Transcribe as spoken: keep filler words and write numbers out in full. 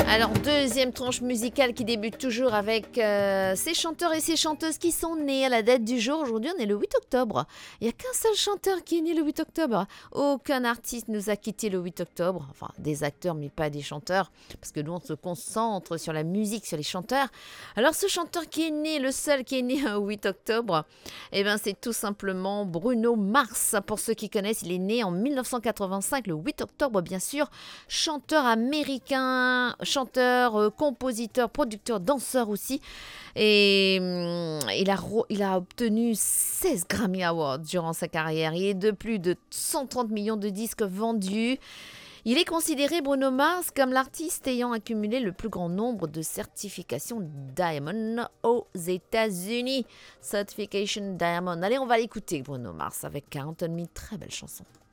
Alors, deuxième tranche musicale qui débute toujours avec euh, ces chanteurs et ces chanteuses qui sont nés à la date du jour. Aujourd'hui, on est le huit octobre. Il n'y a qu'un seul chanteur qui est né le huit octobre. Aucun artiste nous a quitté le huit octobre. Enfin, des acteurs, mais pas des chanteurs. Parce que nous, on se concentre sur la musique, sur les chanteurs. Alors, ce chanteur qui est né, le seul qui est né le huit octobre, eh ben, c'est tout simplement Bruno Mars. Pour ceux qui connaissent, il est né en mille neuf cent quatre-vingt-cinq, le huit octobre, bien sûr. Chanteur américain, chanteur, euh, compositeur, producteur, danseur aussi. Et hum, il, a, il a obtenu seize Grammy Awards durant sa carrière. Il est de plus de cent trente millions de disques vendus. Il est considéré, Bruno Mars, comme l'artiste ayant accumulé le plus grand nombre de certifications Diamond aux États-Unis. Certification Diamond. Allez, on va l'écouter, Bruno Mars, avec quarante mille très belles chansons.